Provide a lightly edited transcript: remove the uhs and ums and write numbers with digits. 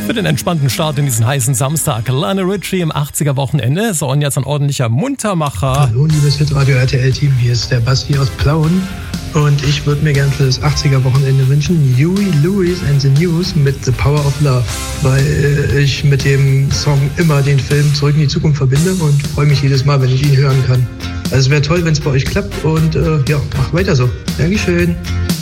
Für den entspannten Start in diesen heißen Samstag. Lionel Richie im 80er-Wochenende. So, und jetzt ein ordentlicher Muntermacher. Hallo, liebes Hitradio RTL-Team. Hier ist der Basti aus Plauen. Und ich würde mir gern für das 80er-Wochenende wünschen Huey Lewis and the News mit The Power of Love. Weil ich mit dem Song immer den Film Zurück in die Zukunft verbinde und freue mich jedes Mal, wenn ich ihn hören kann. Also es wäre toll, wenn es bei euch klappt. Und ja, macht weiter so. Dankeschön.